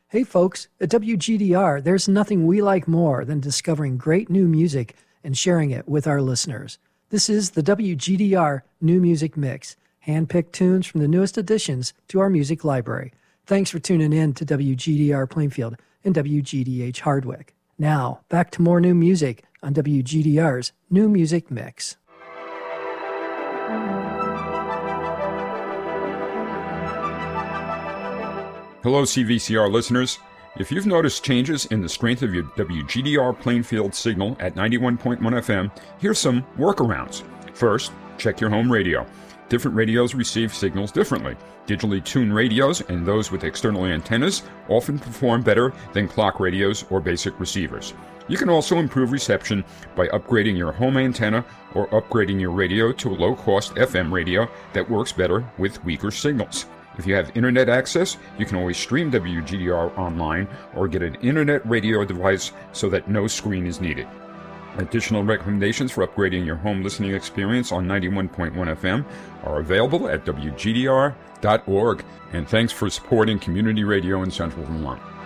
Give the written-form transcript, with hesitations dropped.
Hey folks, at WGDR, there's nothing we like more than discovering great new music and sharing it with our listeners. This is the WGDR New Music Mix, hand-picked tunes from the newest additions to our music library. Thanks for tuning in to WGDR Plainfield and WGDH Hardwick. Now, back to more new music on WGDR's New Music Mix. Hello, CVCR listeners. If you've noticed changes in the strength of your WGDR Plainfield signal at 91.1 FM, here's some workarounds. First, check your home radio. Different radios receive signals differently. Digitally tuned radios and those with external antennas often perform better than clock radios or basic receivers. You can also improve reception by upgrading your home antenna or upgrading your radio to a low-cost FM radio that works better with weaker signals. If you have internet access, you can always stream WGDR online or get an internet radio device so that no screen is needed. Additional recommendations for upgrading your home listening experience on 91.1 FM are available at WGDR.org. And thanks for supporting community radio in Central Vermont.